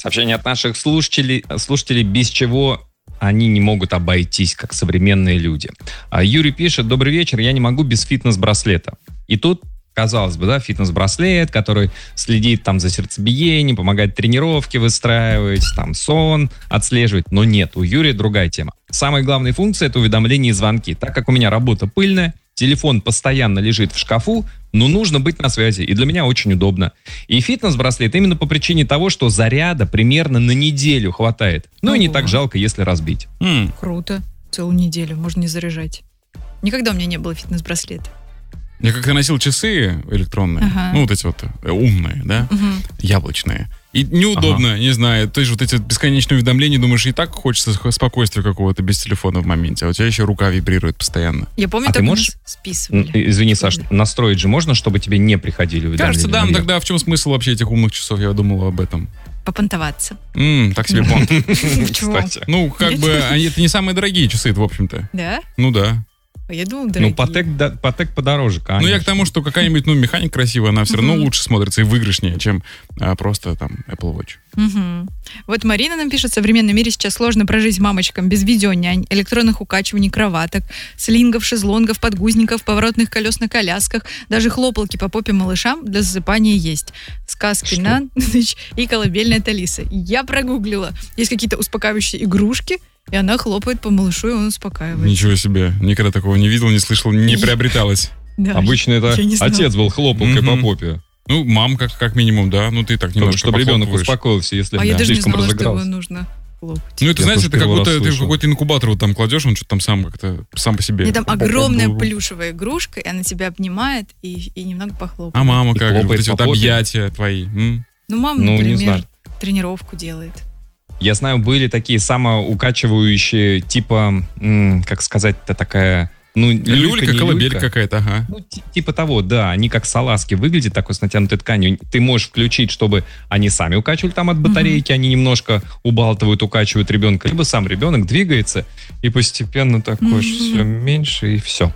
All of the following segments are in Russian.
Сообщение от наших слушателей, без чего они не могут обойтись, как современные люди. Юрий пишет: добрый вечер, я не могу без фитнес-браслета. И тут, казалось бы, да, фитнес-браслет, который следит там за сердцебиением, помогает тренировки выстраивать, там сон отслеживать. Но нет, у Юрия другая тема. Самая главная функция — это уведомления и звонки. Так как у меня работа пыльная, телефон постоянно лежит в шкафу, но нужно быть на связи, и для меня очень удобно. И фитнес-браслет именно по причине того, что заряда примерно на неделю хватает. Ну и не так жалко, если разбить. Круто. Целую неделю можно не заряжать. Никогда у меня не было фитнес-браслета. Я как-то носил часы электронные, ну вот эти вот умные, да, яблочные. И неудобно, не знаю, то есть вот эти бесконечные уведомления, думаешь, и так хочется спокойствия какого-то без телефона в моменте, а у тебя еще рука вибрирует постоянно. Я помню, ты можешь списывали. Извини, Саш, настроить же можно, чтобы тебе не приходили уведомления? Кажется, да, но тогда в чем смысл вообще этих умных часов? Я думал об этом. Попонтоваться. Так себе понт. Кстати. Ну, как бы, это не самые дорогие часы, в общем-то. Да? Ну да. Я думал, дорогие. Ну, Патек подороже, конечно. Ну, я к тому, что какая-нибудь, механика красивая, она все равно лучше смотрится и выигрышнее, чем просто там Apple Watch. Вот Марина нам пишет: в современном мире сейчас сложно прожить мамочкам без видеонянь, электронных укачиваний кроваток, слингов, шезлонгов, подгузников, поворотных колес на колясках, даже хлопалки по попе малышам для засыпания есть. Сказки на ночь и колыбельная от Алисы. Я прогуглила. Есть какие-то успокаивающие игрушки, и она хлопает по малышу, и он успокаивается. Ничего себе. Никогда такого не видел, не слышал, не приобреталось. Да, обычно это отец был хлопалкой по попе. Ну, мам как минимум, да. Ну, ты так немножко чтобы ребенок успокоился, если я даже не слишком знала, разыгрался. что его нужно хлопать. Ну, это, знаете, это как будто ты в какой-то инкубатор вот там кладешь, он что-то там сам по себе. И там огромная плюшевая игрушка, и она тебя обнимает и немного похлопает. А мама как? Вот эти вот объятия твои. Ну, мама, например, тренировку делает. Я знаю, были такие самоукачивающие, типа, как сказать-то, такая... Ну, люлька, колыбель какая-то, ага. Ну, типа того, да. Они как салазки выглядят, такой с натянутой тканью. Ты можешь включить, чтобы они сами укачивали там от батарейки, они немножко убалтывают, укачивают ребенка. Либо сам ребенок двигается, и постепенно такое все меньше, и все.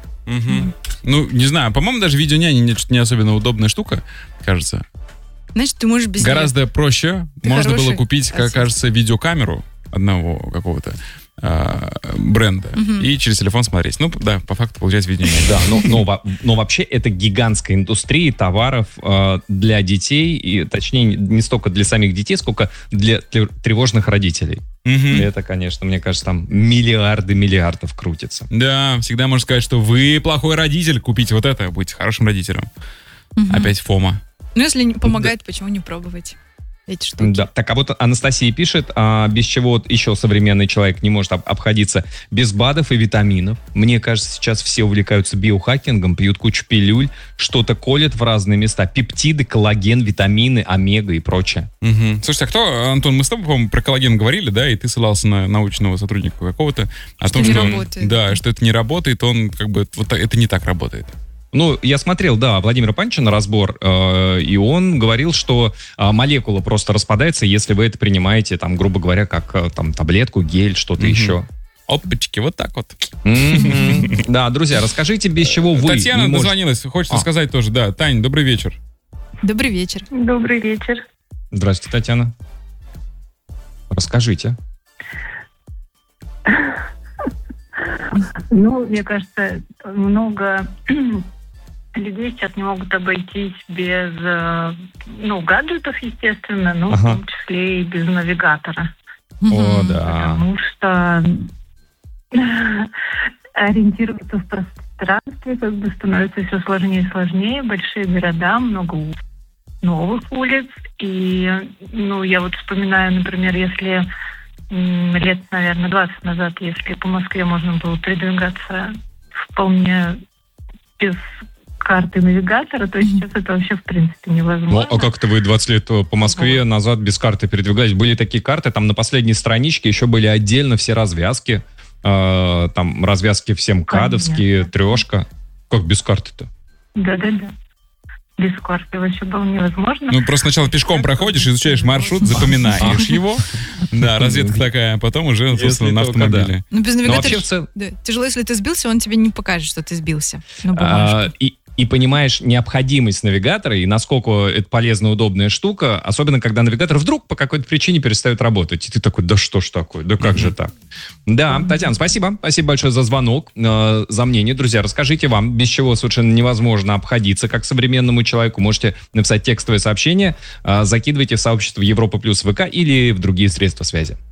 Ну, не знаю, по-моему, даже видеоняня не особенно удобная штука, кажется. Значит, ты можешь без гораздо проще. Можно было купить, как кажется, видеокамеру одного какого-то бренда и через телефон смотреть. Ну, да, по факту получается видеонянь. Да, но вообще это гигантская индустрия товаров для детей, и точнее не столько для самих детей, сколько для тревожных родителей. Это, конечно, мне кажется, там миллиардов крутится. Да, всегда можно сказать, что вы плохой родитель, купите вот это, будете хорошим родителем. Опять Фома. Ну, если не помогает, почему не пробовать эти штуки? Да. Так, а вот Анастасия пишет, без чего еще современный человек не может обходиться: без БАДов и витаминов. Мне кажется, сейчас все увлекаются биохакингом, пьют кучу пилюль, что-то колят в разные места. Пептиды, коллаген, витамины, омега и прочее. Слушайте, а кто, Антон, мы с тобой, по-моему, про коллаген говорили, да, и ты ссылался на научного сотрудника какого-то. О том, что не работает. Да, что это не работает, он как бы, вот это не так работает. Ну, я смотрел, да, Владимира Панчина разбор, и он говорил, что молекула просто распадается, если вы это принимаете, там, грубо говоря, как там таблетку, гель, что-то еще. Опачки, вот так вот. Да, друзья, расскажите, без чего вы... Татьяна дозвонилась, хочется сказать тоже, да. Тань, добрый вечер. Добрый вечер. Добрый вечер. Здравствуйте, Татьяна. Расскажите. Ну, мне кажется, много людей сейчас не могут обойтись без, гаджетов, естественно, но в том числе и без навигатора. О, да. Потому что ориентироваться в пространстве как бы становится все сложнее и сложнее. Большие города, много новых улиц. И, я вот вспоминаю, например, если лет, наверное, 20 назад, если по Москве можно было передвигаться вполне без карты навигатора, то сейчас это вообще в принципе невозможно. Ну, а как-то вы 20 лет по Москве назад без карты передвигались? Были такие карты, там на последней страничке еще были отдельно все развязки. Там развязки все МКАДовские, трешка. Как без карты-то? Да-да-да. Без карты вообще было невозможно. Ну, просто сначала пешком проходишь, изучаешь маршрут, запоминаешь его. Да, разведка такая, а потом уже, собственно, на автомобиле. Ну, без навигатора тяжело, если ты сбился, он тебе не покажет, что ты сбился. и понимаешь необходимость навигатора и насколько это полезная, удобная штука, особенно когда навигатор вдруг по какой-то причине перестает работать. И ты такой, да что ж такое, да как же так? Да, Татьяна, спасибо. Спасибо большое за звонок, за мнение. Друзья, расскажите вам, без чего совершенно невозможно обходиться как современному человеку. Можете написать текстовое сообщение, закидывайте в сообщество Европа Плюс ВК или в другие средства связи.